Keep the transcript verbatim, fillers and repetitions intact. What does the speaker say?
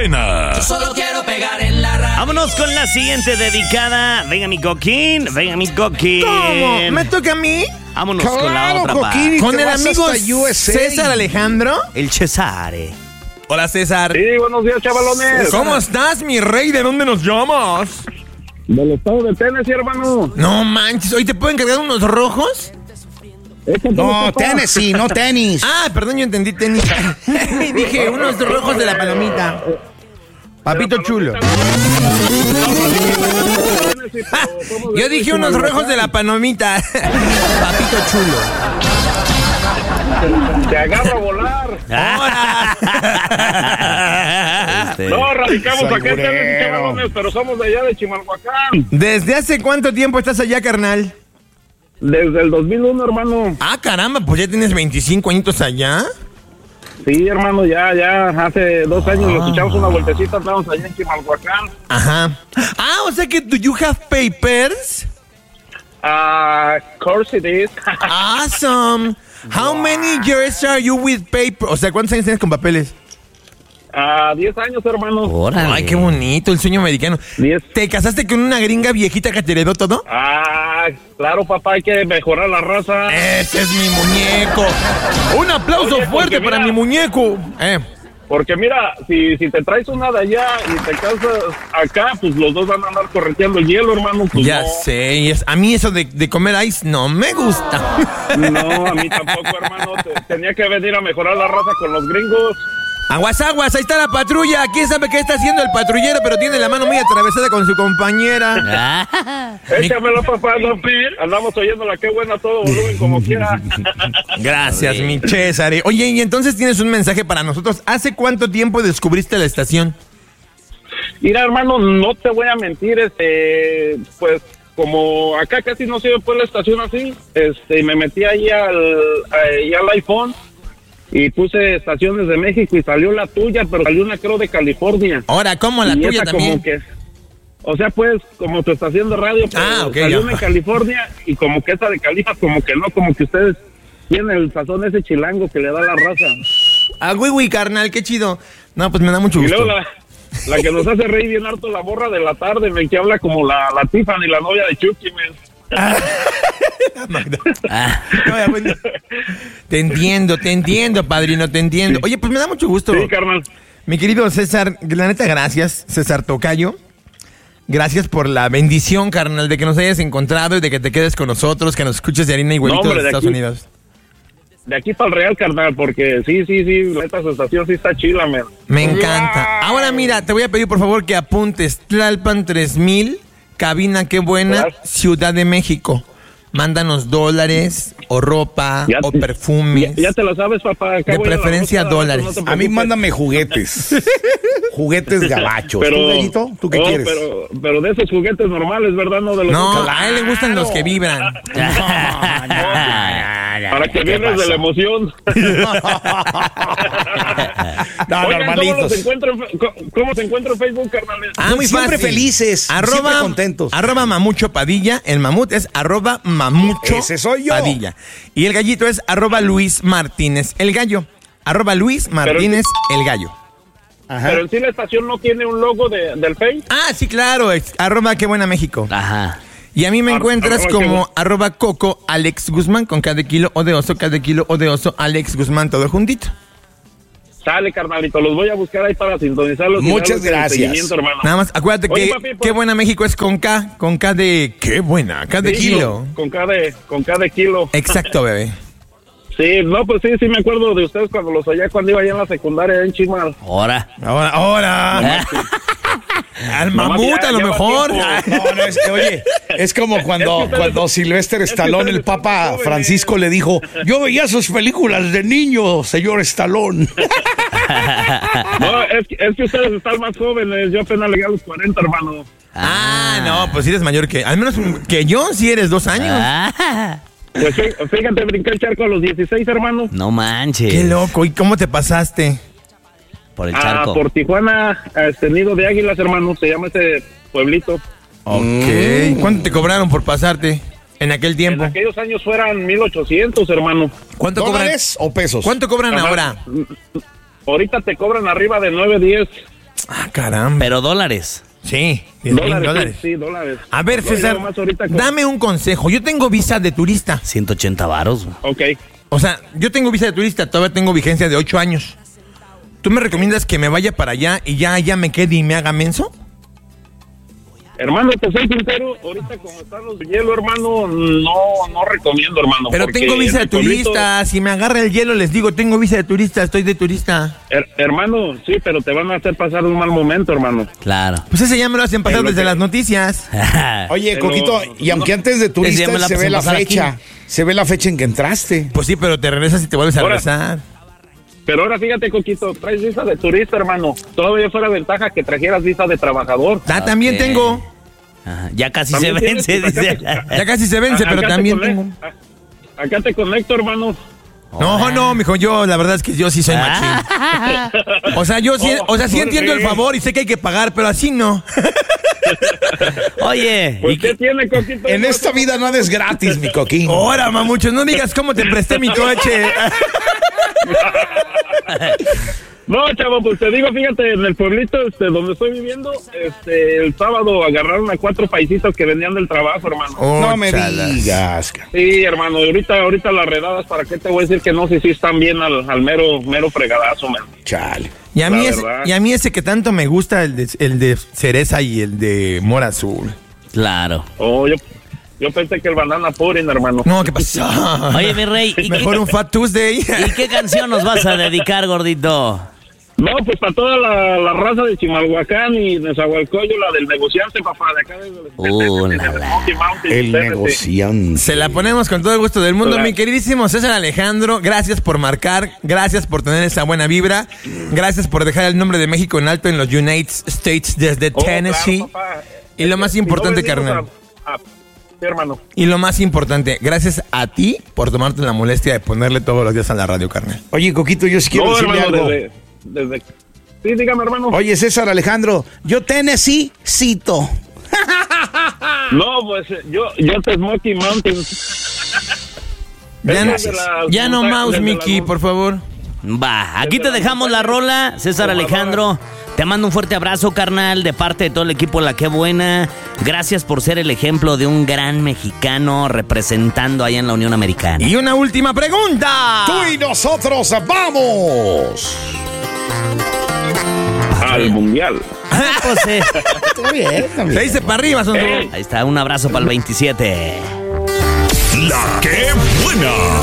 Cadena. Yo solo quiero pegar en la radio. Vámonos con la siguiente dedicada. Venga, mi coquín. Venga, mi coquín. ¿Cómo? ¿Me toca a mí? Vámonos Claro, con la otra Coquín. parte. Y Con te el vas amigo hasta U S A. César Alejandro. El Cesare. Hola, César. Sí, buenos días, chavalones. ¿Cómo estás, mi rey? ¿De dónde nos llamas? Del estado de Tennessee, hermano. No manches, ¿hoy te puedo encargar unos rojos? No, Tennessee, no tenis. Ah, perdón, yo entendí tenis. Dije, unos rojos de la palomita. Papito chulo. Yo dije unos rojos de la palomita. Papito chulo. Te agarra a volar. ¡Ahora! Este, No, radicamos acá en Segurero. Tennessee, chavalones, pero somos de allá de Chimalhuacán. ¿Desde hace cuánto tiempo estás allá, carnal? Desde el dos mil uno, hermano. Ah, caramba, pues ya tienes veinticinco añitos allá. Sí, hermano, ya, ya, hace dos años nos echamos una vueltecita, estábamos allá en Chimalhuacán. Ajá. Ah, o sea que do you have papers? Ah, course it is. Awesome. How many years are you with paper? O sea, ¿cuántos años tienes con papeles? Ah, diez años, hermano. órale. Ay, qué bonito, el sueño americano. Diez. ¿Te casaste con una gringa viejita que te heredó todo? Ah, claro, papá, hay que mejorar la raza. Ese es mi muñeco. Un aplauso Oye, fuerte porque para mira- mi muñeco. Eh. Porque mira, si, si te traes una de allá y te casas acá, pues los dos van a andar correteando el hielo, hermano. Pues Ya no. sé, y es, a mí eso de, de comer ice no me gusta. No, a mí tampoco, hermano. Te- tenía que venir a mejorar la raza con los gringos. Aguas, aguas, ahí está la patrulla. ¿Quién sabe qué está haciendo el patrullero? Pero tiene la mano muy atravesada con su compañera. Ah, Échamelo, papá. No, andamos oyéndola, qué buena, todo volumen, como quiera. Gracias, mi César. Oye, y entonces tienes un mensaje para nosotros. ¿Hace cuánto tiempo descubriste la estación? Mira, hermano, no te voy a mentir, este, pues, como acá casi no se ve pues la estación así, este, me metí ahí al, ahí al iPhone y puse estaciones de México y salió la tuya, pero salió una creo de California. Ahora, ¿cómo la Y tuya esa también? como que, o sea, pues, como tu estación de radio, pero Ah, ok, salió ya. una en California y como que esa de Califa, como que no, como que ustedes tienen el sazón ese chilango que le da la raza. Ah, güey, güey, carnal, qué chido. No, pues me da mucho Y gusto. luego la, la que nos hace reír bien harto, la borra de la tarde, men, que habla como la, la Tiffany, la novia de Chucky, men. ah. No, ya, bueno. Te entiendo, te entiendo, padrino, te entiendo. Oye, pues me da mucho gusto. Sí, carnal. Mi querido César, la neta, gracias, César Tocayo. Gracias por la bendición, carnal, de que nos hayas encontrado y de que te quedes con nosotros, que nos escuches de harina y huevito No, hombre, de de Estados aquí. Unidos. De aquí para el Real, carnal, porque sí, sí, sí, la neta, su estación sí está chila, men. Me encanta. Ahora mira, te voy a pedir por favor que apuntes Tlalpan tres mil, cabina qué buena, Claro. Ciudad de México. Mándanos dólares o ropa Ya o te- perfumes. Ya, ya te lo sabes, papá. Acá De voy a la preferencia ropa, dólares. no te A mí preocupes. mándame juguetes. Juguetes gabachos. Pero, ¿Tú, Gallito? ¿Tú qué oh, quieres? Pero, pero de esos juguetes normales, ¿verdad? No de los No, otros. a él le gustan los que vibran. Para que vienes de la emoción. No, Oigan, ¿cómo, normalitos. los encuentro en fe- co- ¿cómo se encuentra en Facebook, carnales? Ah, muy Siempre fácil. felices, Arroba, siempre contentos. Arroba Mamucho Padilla. El mamut es arroba Mamucho Ese soy yo. Padilla. Y el gallito es arroba Luis Martínez el gallo. Arroba Luis Martínez el gallo. Ajá. Pero en sí la estación no tiene un logo de, del Face. Ah, sí, claro. es arroba qué buena México. Ajá. Y a mí me Ar- encuentras arroba como qué arroba Coco Alex Guzmán con cada kilo o de oso, cada kilo o de oso Alex Guzmán, todo juntito. Sale, carnalito, los voy a buscar ahí para sintonizarlos. y Muchas darles el gracias. seguimiento, hermano. Nada más, acuérdate Oye, que papi, pues- qué buena México es con K, con K de qué buena, K de Sí, kilo. Con cada, con cada kilo. Exacto, bebé. Sí, no, pues sí, sí me acuerdo de ustedes cuando los oía cuando iba allá en la secundaria en Chimal. Ahora. Ahora, ahora. Al Nomás mamut ya a lo lleva mejor. tiempo. No, no, es, oye, es como cuando, cuando Sylvester Stallone, el Papa Francisco, le dijo: yo veía sus películas de niño, señor Stallone. No, es, que- es que ustedes están más jóvenes. Yo apenas llegué a los cuarenta, hermano. Ah, no, pues sí eres mayor que, al menos que yo, si eres dos años. Ah, Pues fí- fíjate, brinqué el charco a los dieciséis, hermano. no manches. Qué loco, ¿y cómo te pasaste? Por el Ah, charco. por Tijuana, a este Nido de Águilas, hermano. Se llama ese pueblito. Ok. ¿Cuánto te cobraron por pasarte en aquel En tiempo? aquellos años fueran mil ochocientos, hermano. ¿Cuánto cobran? ¿Dólares o pesos? ¿Cuánto cobran Ajá. ahora? Ahorita te cobran arriba de nueve diez. Ah, caramba. Pero dólares. Sí, diez mil Dólares, dólares. sí, sí, dólares. A ver, No, César, yo más ahorita con- dame un consejo. Yo tengo visa de turista. ciento ochenta varos. Ok. O sea, yo tengo visa de turista, todavía tengo vigencia de ocho años. ¿Tú me recomiendas que me vaya para allá y ya allá me quede y me haga menso? Hermano, te soy sincero, ahorita como están los de hielo, hermano, no, no recomiendo, hermano. Pero porque tengo visa de en el pueblito- turista. Si me agarra el hielo, les digo, tengo visa de turista, estoy de turista. Her- hermano, sí, pero te van a hacer pasar un mal momento, hermano. Claro. Pues ese ya me lo hacen pasar Es lo desde que- las noticias. Oye, Pero- Coquito, y aunque antes de Ese ya turista me la se ve hacen la pasar fecha, aquí. se ve la fecha en que entraste. Pues sí, pero te regresas y te vuelves a Ahora- regresar. Pero ahora fíjate, Coquito, traes visa de turista, hermano. Todavía fuera ventaja que trajeras visa de trabajador. Ah, también Ok. tengo. Ajá, ya casi se También tienes, vence, pues, acá dice. te- Ya casi se vence, A- pero acá te también conec- tengo. a- Acá te conecto, hermano. No, no, mijo, yo la verdad es que yo sí soy machín. O sea, yo sí, o sea, sí ¿por entiendo el qué? favor y sé que hay que pagar, pero así no. Oye, Pues, ¿y ¿qué qué- tiene, Coquito? En esta vida nada es gratis, mi Coquín. Ahora, mamuchos, no digas cómo te presté mi coche. No, chavo, pues te digo, fíjate, en el pueblito este, donde estoy viviendo, este, el sábado agarraron a cuatro paisitos que venían del trabajo, hermano. Oh, no me chalas. digas. ca- Sí, hermano, y ahorita, ahorita las redadas, ¿para qué te voy a decir que no? Si sí están bien al, al mero, mero fregadazo, man. Chale. Y a, La mí ese, verdad. y a mí ese que tanto me gusta, el de, el de cereza y el de mora azul. Claro. Oh, yo, yo pensé que el banana pudding, hermano. No, ¿qué pasó? Oye, mi rey, ¿y Mejor qué, un Fat Tuesday. ¿y qué canción nos vas a dedicar, gordito? No, pues para toda la, la raza de Chimalhuacán y Nezahualcóyotl, la del negociante, papá, de acá de, de, Uh, de- la, de la. Smoky Mountain. El Sí, sí. negociante. Se la ponemos con todo el gusto del mundo, Hola. mi queridísimo César Alejandro. Gracias por marcar, gracias por tener esa buena vibra, gracias por dejar el nombre de México en alto en los United States desde Oh, Tennessee. claro, papá. Y lo más Si no importante, venimos carnal. a- a- sí, hermano. Y lo más importante, gracias a ti por tomarte la molestia de ponerle todos los días a la radio, carnal. Oye, Coquito, yo sí quiero No, decirle hermano, algo. desde, desde... Sí, dígame, hermano. Oye, César Alejandro, yo Tennessee cito. No, pues eh, yo, yo te Smoky Mountain. Ya, no- Desde las ya no monta- mouse, desde Mickey, las- por favor. Va, aquí te Desde la dejamos la montaña. rola, César Tomadora. Alejandro. Te mando un fuerte abrazo, carnal, de parte de todo el equipo La Qué Buena. Gracias por ser el ejemplo de un gran mexicano representando allá en la Unión Americana. Y una última pregunta. Tú y nosotros vamos. Al mundial. Pues, eh, Está bien, está bien. Se dice para arriba, son Ey. ahí está, un abrazo para el veintisiete. La que buena.